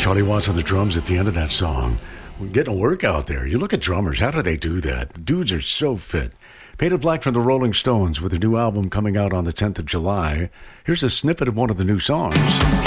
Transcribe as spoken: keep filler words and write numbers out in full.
Charlie Watts on the drums at the end of that song. We're getting a workout there. You look at drummers. How do they do that? The dudes are so fit. Painted Black from the Rolling Stones with a new album coming out on the tenth of July. Here's a snippet of one of the new songs.